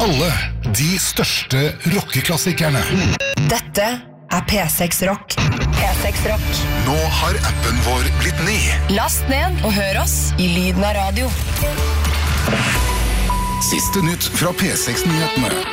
alle de største rockeklassikerne. Dette P6 Rock. P6 Rock. Nå har appen vår blitt ny. Last ned og hør oss i lyden av radio. Siste nytt fra P6-nyhetene.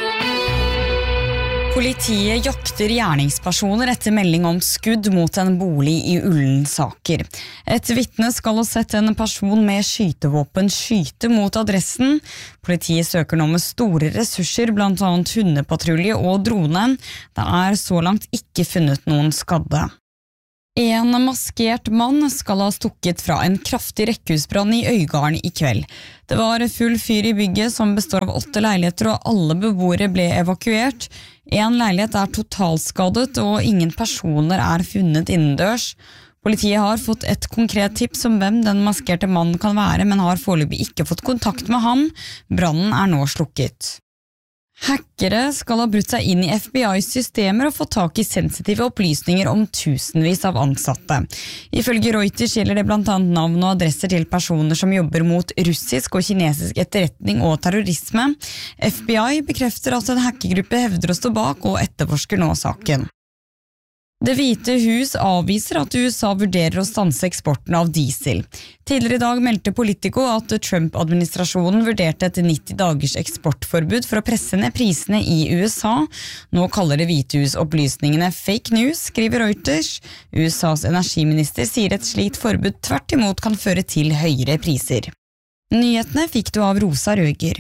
Politiet jakter gjerningspersoner etter melding om skudd mot en bolig i Ullensaker. Et vitne skal ha sett en person med skytevåpen skyte mot adressen. Politiet søker nå med store ressurser, blant annet hundepatrulje og drone. Det er så langt ikke funnet noen skadde. En maskert mann skal ha stukket fra en kraftig rekkehusbrann i Øygarden i kveld. Det var full fyr i bygget som består av 8 leiligheter, og alle beboere ble evakuert. En leilighet er totalskadet, og ingen personer er funnet innendørs. Politiet har fått et konkret tips om hvem den maskerte mannen kan være, men har foreløpig ikke fått kontakt med ham. Brannen er nå slukket. Hackere skal ha brutt seg inn i FBI's systemer og fått tak i sensitive opplysninger om tusenvis av ansatte. Ifølge Reuters gjelder det blant annet navn og adresser til personer som jobber mot russisk og kinesisk etterretning og terrorisme. FBI bekrefter at en hackergruppe hevder å stå bak og etterforsker nå saken. Det hvite hus avviser at USA vurderer å stanse eksporten av diesel. Tidligere i dag meldte Politico at Trump-administrasjonen vurderte et 90 dagers eksportforbud for å presse ned prisene i USA. Nå kaller det hvite hus opplysningene fake news, skriver Reuters. USAs energiminister sier et slikt forbud tvert imot kan føre til høyere priser. Nyhetene fikk du av Rosa Røger.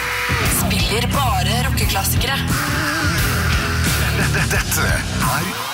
Spiller bare rockeklassikere. Dette er